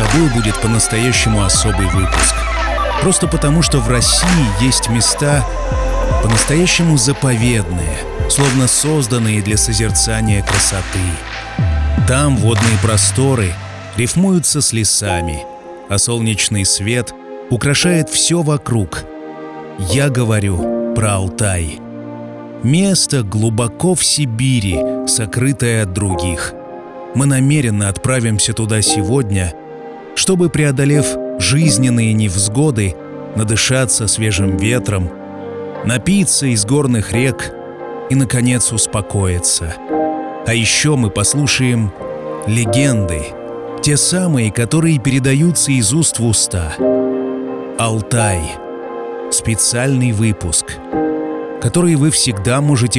тобой будет по-настоящему особый выпуск. Просто потому, что в России есть места по-настоящему заповедные, словно созданные для созерцания красоты. Там водные просторы рифмуются с лесами, а солнечный свет украшает все вокруг. Я говорю про Алтай. Место глубоко в Сибири, сокрытое от других. Мы намеренно отправимся туда сегодня, чтобы, преодолев жизненные невзгоды, надышаться свежим ветром, напиться из горных рек и, наконец, успокоиться. А еще мы послушаем легенды, те самые, которые передаются из уст в уста. Алтай. Специальный выпуск, который вы всегда можете